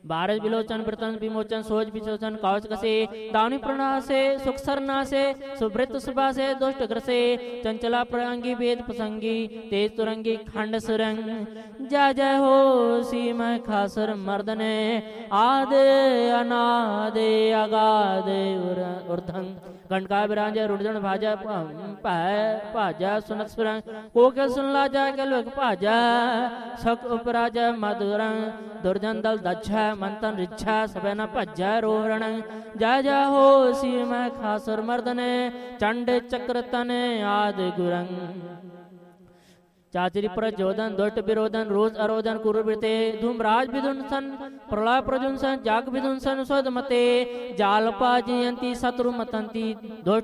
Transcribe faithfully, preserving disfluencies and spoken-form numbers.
बारस बिलोचन वृतन विमोचन सोच विचोचन कवच कसे दावनी प्रणासे सुख सरनासे सुभृत सुभासे दुष्ट ग्रसे चंचला प्रंगी वेद प्रसंगी तेज तुरंगी खंड सुरंग जय जय हो सीम खासर मर्दने आदे अनादे अगादे उर्धं कंटका विराज रुड़जन भाजा भाजा सुनत सुरंग कोके सुन लाजा कलुक भाजा सक उपराजा मधुरं दुर्जन दल दच्छा मंतन रिच्छा सबना भज्जा रोहरण जय जय हो सीम खासुर मर्दने चंड चक्र तने आदि गुरंग चाचरी प्रचोदन दुष्ट विरोधन रोज अरोधन कुरुवृते धूमराज विदुंसन प्रलय प्रजुंसन जाग विदुंसन स्वदमते जालपा जयंती शत्रु मतंती दुष्ट